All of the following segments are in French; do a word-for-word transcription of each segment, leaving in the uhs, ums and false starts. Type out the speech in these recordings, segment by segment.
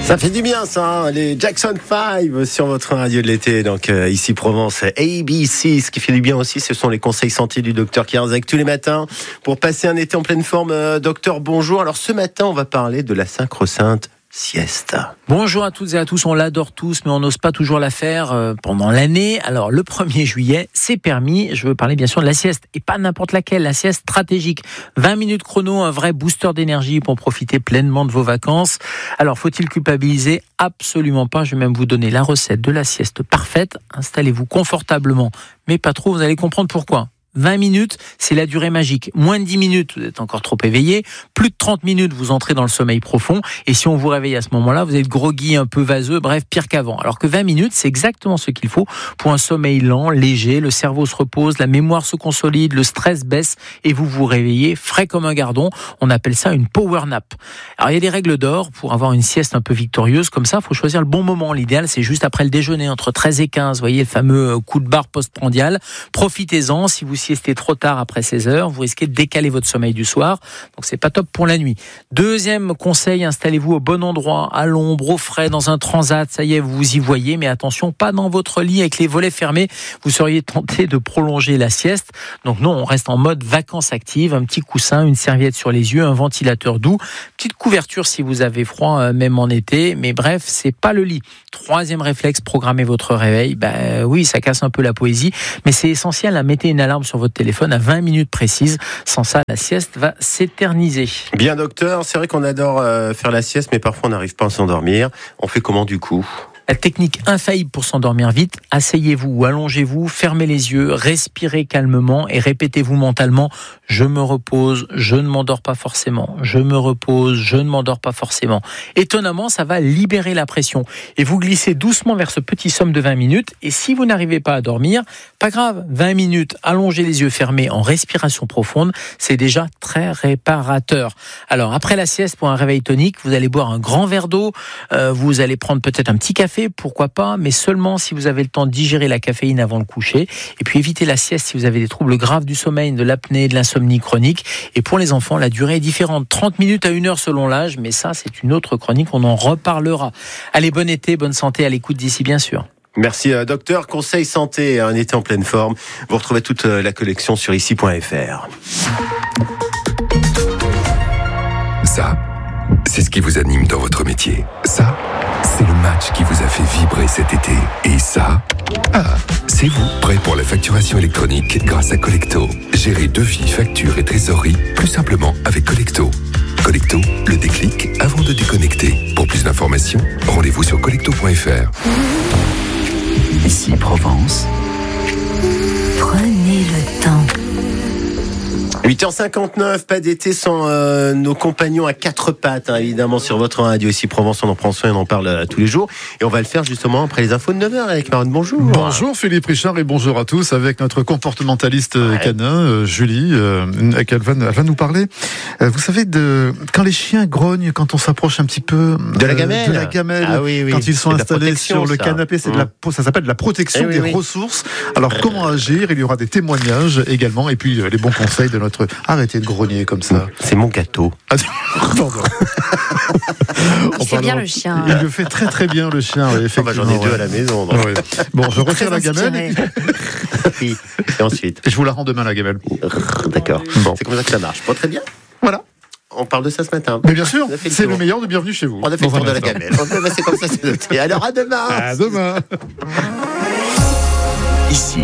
Ça fait du bien ça, hein, les Jackson five sur votre radio de l'été. Donc euh, ici Provence, A B C. Ce qui fait du bien aussi, ce sont les conseils santé du docteur Kierzek tous les matins pour passer un été en pleine forme. Euh, docteur, bonjour. Alors ce matin, on va parler de la sacro-sainte sieste. Bonjour à toutes et à tous, on l'adore tous, mais on n'ose pas toujours la faire euh, pendant l'année. Alors le premier juillet, c'est permis. Je veux parler bien sûr de la sieste, et pas n'importe laquelle, la sieste stratégique. vingt minutes chrono, un vrai booster d'énergie pour profiter pleinement de vos vacances. Alors faut-il culpabiliser ? Absolument pas. Je vais même vous donner la recette de la sieste parfaite. Installez-vous confortablement, mais pas trop, vous allez comprendre pourquoi. vingt minutes, c'est la durée magique. Moins de dix minutes, vous êtes encore trop éveillé. Plus de trente minutes, vous entrez dans le sommeil profond. Et si on vous réveille à ce moment-là, vous êtes groggy, un peu vaseux, bref, pire qu'avant. Alors que vingt minutes, c'est exactement ce qu'il faut pour un sommeil lent, léger. Le cerveau se repose, la mémoire se consolide, le stress baisse et vous vous réveillez frais comme un gardon. On appelle ça une power nap. Alors il y a des règles d'or pour avoir une sieste un peu victorieuse. Comme ça, il faut choisir le bon moment. L'idéal, c'est juste après le déjeuner, entre treize et quinze. Vous voyez le fameux coup de barre postprandial. Profitez-en. Si vous siestez trop tard après seize heures, vous risquez de décaler votre sommeil du soir, donc c'est pas top pour la nuit. Deuxième conseil, installez-vous au bon endroit, à l'ombre, au frais, dans un transat, ça y est, vous vous y voyez, mais attention, pas dans votre lit avec les volets fermés, vous seriez tenté de prolonger la sieste. Donc non, on reste en mode vacances actives, un petit coussin, une serviette sur les yeux, un ventilateur doux, petite couverture si vous avez froid, même en été, mais bref, c'est pas le lit. Troisième réflexe, programmez votre réveil. Ben oui, ça casse un peu la poésie, mais c'est essentiel, à mettez une alarme sur votre téléphone à vingt minutes précises. Sans ça, la sieste va s'éterniser. Bien docteur, c'est vrai qu'on adore euh, faire la sieste, mais parfois on n'arrive pas à s'endormir. On fait comment du coup ? La technique infaillible pour s'endormir vite, asseyez-vous ou allongez-vous, fermez les yeux, respirez calmement et répétez-vous mentalement « Je me repose, je ne m'endors pas forcément, je me repose, je ne m'endors pas forcément ». Étonnamment, ça va libérer la pression et vous glissez doucement vers ce petit somme de vingt minutes. Et si vous n'arrivez pas à dormir, pas grave, vingt minutes, allongez les yeux fermés en respiration profonde, c'est déjà très réparateur. Alors après la sieste, pour un réveil tonique, vous allez boire un grand verre d'eau, euh, vous allez prendre peut-être un petit café, pourquoi pas, mais seulement si vous avez le temps de digérer la caféine avant le coucher. Et puis évitez la sieste si vous avez des troubles graves du sommeil, de l'apnée, de l'insomnie chronique. Et pour les enfants, la durée est différente, trente minutes à une heure selon l'âge, mais ça c'est une autre chronique, on en reparlera. Allez, bon été, bonne santé, à l'écoute d'ici bien sûr. Merci euh, docteur, conseil santé, un été en pleine forme. Vous retrouvez toute euh, la collection sur ici point f r. Ça, c'est ce qui vous anime dans votre métier. Ça, c'est le match qui vous a fait vibrer cet été. Et ça, ah, c'est vous, prêt pour la facturation électronique grâce à Collecto. Gérez devis, factures et trésorerie plus simplement avec Collecto. Collecto, le déclic avant de déconnecter. Pour plus d'informations, rendez-vous sur collecto point f r. Ici Provence. Prenez le temps. huit heures cinquante-neuf, pas d'été sans euh, nos compagnons à quatre pattes, hein, évidemment, sur votre radio ici Provence. On en prend soin et on en parle euh, tous les jours. Et on va le faire justement après les infos de neuf heures avec Marine. Bonjour. Bonjour Philippe Richard et bonjour à tous avec notre comportementaliste ouais. canin, euh, Julie, euh, elle, va, elle va nous parler. Euh, vous savez, de quand les chiens grognent, quand on s'approche un petit peu de la gamelle, euh, de la gamelle ah, oui, oui. quand ils sont c'est installés sur le ça. canapé, c'est mmh. de la, ça s'appelle de la protection eh, des oui, ressources. Alors euh... comment agir ? Il y aura des témoignages également et puis euh, les bons conseils de notre... Arrêtez de grogner comme ça. C'est mon gâteau. Ah, pardon. Il fait bien le chien. Il le fait très très bien le chien. Oui, oh bah, j'en ai deux ouais. à la maison. Donc. Ouais. Bon, je retire la gamelle. Et, et ensuite. Et je vous la rends demain la gamelle. D'accord. Bon. C'est comme ça que ça marche. Pas très bien. Voilà. On parle de ça ce matin. Mais bien sûr, c'est le meilleur de Bienvenue chez vous. On a fait le tour de la gamelle. C'est comme ça, c'est noté. Alors à demain. À demain. Ici,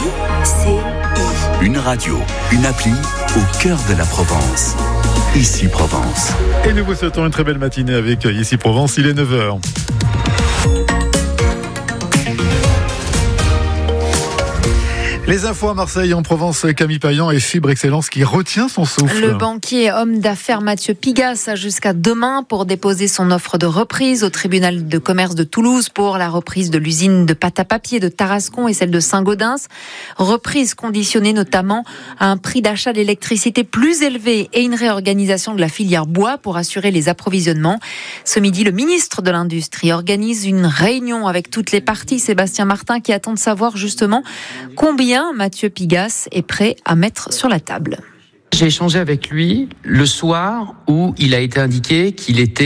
une radio, une appli au cœur de la Provence. Ici Provence. Et nous vous souhaitons une très belle matinée avec Ici Provence, il est neuf heures. Les infos à Marseille, en Provence, Camille Payan et Fibre Excellence qui retient son souffle. Le banquier et homme d'affaires Mathieu Pigasse a jusqu'à demain pour déposer son offre de reprise au tribunal de commerce de Toulouse pour la reprise de l'usine de pâte à papier de Tarascon et celle de Saint-Gaudens. Reprise conditionnée notamment à un prix d'achat d'électricité plus élevé et une réorganisation de la filière bois pour assurer les approvisionnements. Ce midi, le ministre de l'Industrie organise une réunion avec toutes les parties. Sébastien Martin qui attend de savoir justement combien Mathieu Pigasse est prêt à mettre sur la table. J'ai échangé avec lui le soir où il a été indiqué qu'il était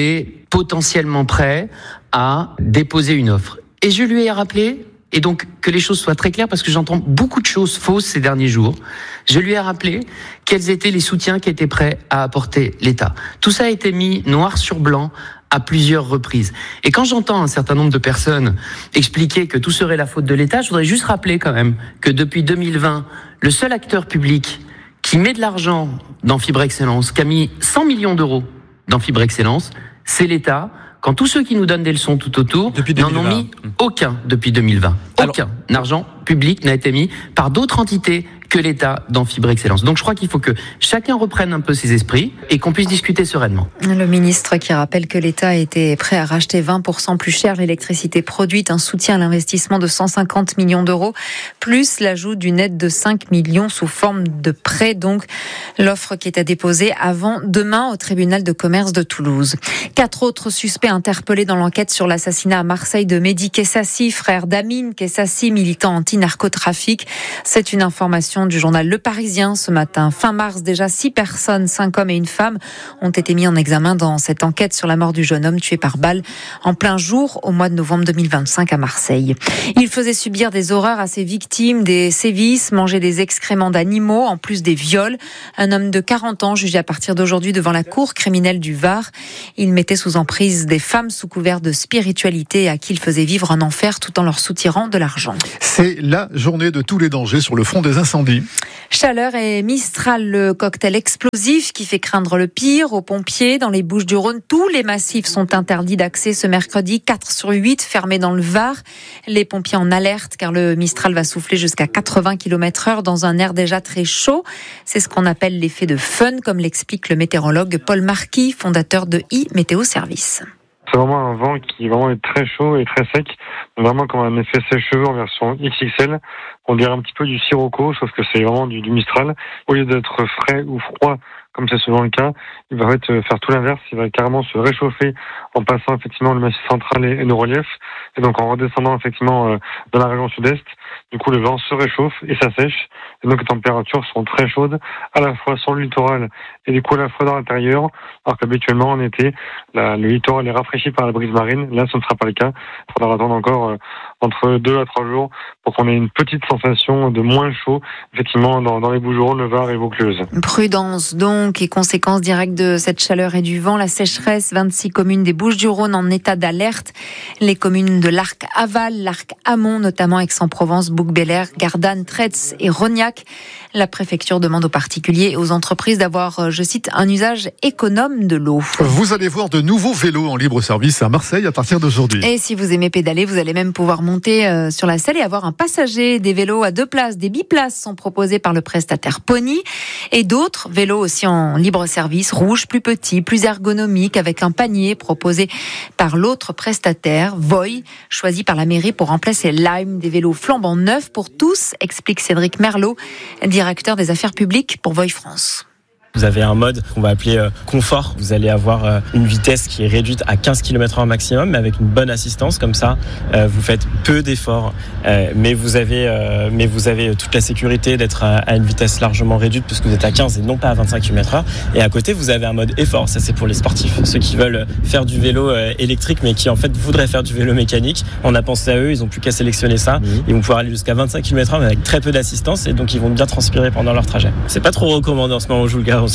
potentiellement prêt à déposer une offre. Et je lui ai rappelé, et donc que les choses soient très claires, parce que j'entends beaucoup de choses fausses ces derniers jours, je lui ai rappelé quels étaient les soutiens qui étaient prêts à apporter l'État. Tout ça a été mis noir sur blanc à plusieurs reprises. Et quand j'entends un certain nombre de personnes expliquer que tout serait la faute de l'État, je voudrais juste rappeler quand même que depuis deux mille vingt, le seul acteur public qui met de l'argent dans Fibre Excellence, qui a mis cent millions d'euros dans Fibre Excellence, c'est l'État, quand tous ceux qui nous donnent des leçons tout autour n'en ont mis aucun depuis deux mille vingt. Aucun Alors, argent public n'a été mis par d'autres entités que l'État dans Fibre Excellence. Donc je crois qu'il faut que chacun reprenne un peu ses esprits et qu'on puisse discuter sereinement. Le ministre qui rappelle que l'État était prêt à racheter vingt pour cent plus cher l'électricité produite, un soutien à l'investissement de cent cinquante millions d'euros, plus l'ajout d'une aide de cinq millions sous forme de prêt. Donc l'offre qui est à déposer avant demain au tribunal de commerce de Toulouse. Quatre autres suspects interpellés dans l'enquête sur l'assassinat à Marseille de Mehdi Kessassi, frère d'Amine Kessassi, militant anti-narcotrafic. C'est une information du journal Le Parisien ce matin. Fin mars, déjà six personnes, cinq hommes et une femme, ont été mis en examen dans cette enquête sur la mort du jeune homme tué par balle en plein jour au mois de novembre deux mille vingt-cinq à Marseille. Il faisait subir des horreurs à ses victimes, des sévices, manger des excréments d'animaux, en plus des viols. Un homme de quarante ans jugé à partir d'aujourd'hui devant la cour criminelle du Var. Il mettait sous emprise des femmes sous couvert de spiritualité à qui il faisait vivre un enfer tout en leur soutirant de l'argent. C'est la journée de tous les dangers sur le front des incendies. Chaleur et Mistral, le cocktail explosif qui fait craindre le pire aux pompiers. Dans les Bouches-du-Rhône, tous les massifs sont interdits d'accès ce mercredi. quatre sur huit fermés dans le Var. Les pompiers en alerte car le Mistral va souffler jusqu'à quatre-vingts kilomètres heure dans un air déjà très chaud. C'est ce qu'on appelle l'effet de fun, comme l'explique le météorologue Paul Marquis, fondateur de I-Météo Service. C'est vraiment un vent qui vraiment est très chaud et très sec, vraiment comme un effet sèche-cheveux en version X X L. On dirait un petit peu du sirocco, sauf que c'est vraiment du, du Mistral. Au lieu d'être frais ou froid, comme c'est souvent le cas, il va en fait faire tout l'inverse. Il va carrément se réchauffer en passant effectivement le massif central et, et nos reliefs. Et donc en redescendant effectivement euh, dans la région sud-est, du coup le vent se réchauffe et s'assèche. Et donc les températures sont très chaudes, à la fois sur le littoral et du coup à la fois dans l'intérieur. Alors qu'habituellement en été, la, le littoral est rafraîchi par la brise marine. Là, ce ne sera pas le cas. Il faudra attendre encore euh, entre deux à trois jours pour qu'on ait une petite sensation de moins chaud, effectivement, dans, dans les Bouches-du-Rhône, le Var et Vaucluse. Prudence donc et conséquences directes de cette chaleur et du vent. La sécheresse, vingt-six communes des Bouches-du-Rhône en état d'alerte. Les communes de l'Arc-Aval, l'Arc-Amont, notamment Aix-en-Provence, Bouc-Bel-Air, Gardanne, Tretz et Rognac. La préfecture demande aux particuliers et aux entreprises d'avoir, je cite, un usage économe de l'eau. Vous allez voir de nouveaux vélos en libre service à Marseille à partir d'aujourd'hui. Et si vous aimez pédaler, vous allez même pouvoir monter euh, sur la selle et avoir un passager. Des vélos à deux places, des biplaces sont proposés par le prestataire Pony. Et d'autres vélos aussi en libre service, rouges, plus petits, plus ergonomiques, avec un panier proposé par l'autre prestataire, Voy, choisi par la mairie pour remplacer Lime. Des vélos flambant neufs pour tous, explique Cédric Merlot, directeur des affaires publiques pour Voy France. Vous avez un mode qu'on va appeler euh, confort. Vous allez avoir euh, une vitesse qui est réduite à quinze kilomètres heure maximum, mais avec une bonne assistance. Comme ça, euh, vous faites peu d'efforts, euh, mais vous avez, euh, mais vous avez toute la sécurité d'être à, à une vitesse largement réduite puisque vous êtes à quinze et non pas à vingt-cinq kilomètres heure. Et à côté, vous avez un mode effort. Ça, c'est pour les sportifs, ceux qui veulent faire du vélo euh, électrique, mais qui en fait voudraient faire du vélo mécanique. On a pensé à eux. Ils ont plus qu'à sélectionner ça. Mmh. Ils vont pouvoir aller jusqu'à vingt-cinq kilomètres heure, mais avec très peu d'assistance, et donc ils vont bien transpirer pendant leur trajet. C'est pas trop recommandé en ce moment, je vous le garantis.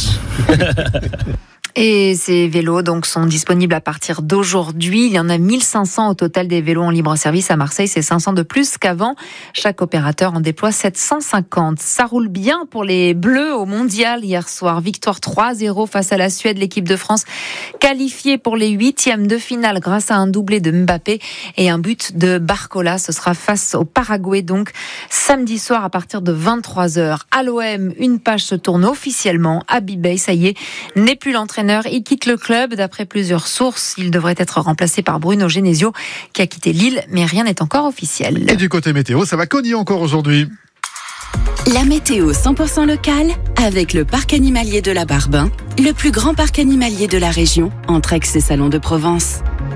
Et ces vélos donc sont disponibles à partir d'aujourd'hui. Il y en a mille cinq cents au total des vélos en libre service à Marseille. C'est cinq cents de plus qu'avant. Chaque opérateur en déploie sept cent cinquante. Ça roule bien pour les Bleus au Mondial hier soir. Victoire trois zéro face à la Suède. L'équipe de France qualifiée pour les huitièmes de finale grâce à un doublé de Mbappé et un but de Barcola. Ce sera face au Paraguay donc samedi soir à partir de vingt-trois heures. À l'O M, une page se tourne officiellement. Habib Beye, ça y est, n'est plus l'entraîneur. Il quitte le club. D'après plusieurs sources, il devrait être remplacé par Bruno Genesio qui a quitté Lille, mais rien n'est encore officiel. Et du côté météo, ça va cogner encore aujourd'hui. La météo cent pour cent locale avec le parc animalier de la Barbin, le plus grand parc animalier de la région, entre Aix et Salon de Provence.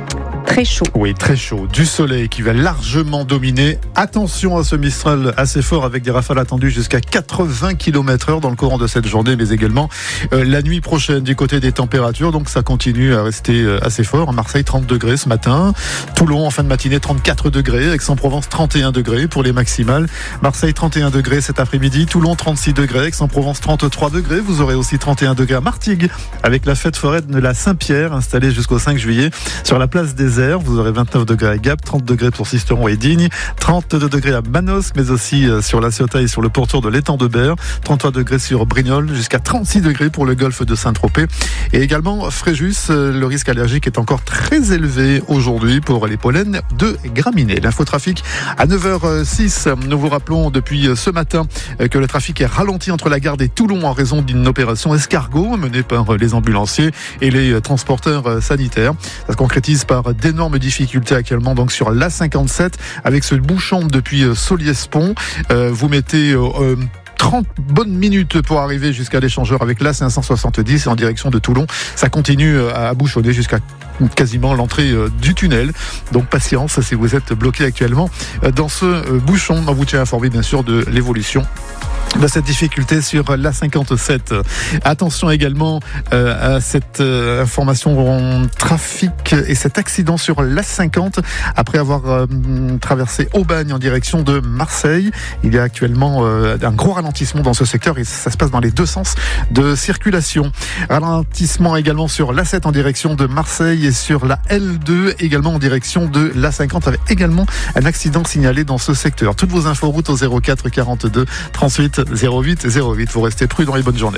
Très chaud. Oui, très chaud. Du soleil qui va largement dominer. Attention à ce Mistral assez fort avec des rafales attendues jusqu'à quatre-vingts kilomètres heure dans le courant de cette journée, mais également euh, la nuit prochaine du côté des températures. Donc ça continue à rester euh, assez fort. À Marseille, trente degrés ce matin. Toulon, en fin de matinée, trente-quatre degrés. Aix-en-Provence, trente et un degrés pour les maximales. Marseille, trente et un degrés cet après-midi. Toulon, trente-six degrés. Aix-en-Provence, trente-trois degrés. Vous aurez aussi trente et un degrés à Martigues avec la fête foraine de la Saint-Pierre installée jusqu'au cinq juillet sur la place des Airs. Vous aurez vingt-neuf degrés à Gap, trente degrés pour Sisteron et Digne, trente-deux degrés à Manosque, mais aussi sur la Ciotat et sur le pourtour de l'étang de Berre, trente-trois degrés sur Brignoles, jusqu'à trente-six degrés pour le golfe de Saint-Tropez. Et également Fréjus, le risque allergique est encore très élevé aujourd'hui pour les pollens de graminées. L'infotrafic à neuf heures six. Nous vous rappelons depuis ce matin que le trafic est ralenti entre la gare et Toulon en raison d'une opération escargot menée par les ambulanciers et les transporteurs sanitaires. Ça se concrétise par d'énormes difficultés actuellement donc sur l'A cinquante-sept avec ce bouchon depuis Solliès-Pont. Euh, vous mettez euh, trente bonnes minutes pour arriver jusqu'à l'échangeur avec l'A cinq cent soixante-dix en direction de Toulon. Ça continue à bouchonner jusqu'à quasiment l'entrée du tunnel. Donc patience si vous êtes bloqué actuellement dans ce bouchon. On vous tient informé bien sûr de l'évolution de cette difficulté sur l'A cinquante-sept. Attention également euh, à cette euh, information en trafic et cet accident sur l'A cinquante après avoir euh, traversé Aubagne en direction de Marseille. Il y a actuellement euh, un gros ralentissement dans ce secteur et ça se passe dans les deux sens de circulation. Ralentissement également sur l'A sept en direction de Marseille et sur la L deux également en direction de l'A cinquante avec également un accident signalé dans ce secteur. Toutes vos infos route au zéro quatre quarante-deux trente-huit zéro huit zéro huit. Vous restez prudents et bonne journée.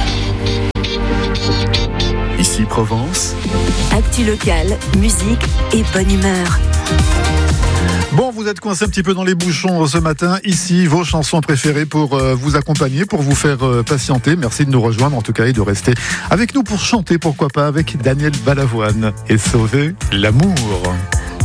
Ici Provence. Actu locale, musique et bonne humeur. Bon, vous êtes coincé un petit peu dans les bouchons ce matin. Ici, vos chansons préférées pour euh, vous accompagner, pour vous faire euh, patienter. Merci de nous rejoindre en tout cas et de rester avec nous pour chanter, pourquoi pas, avec Daniel Balavoine et sauver l'amour.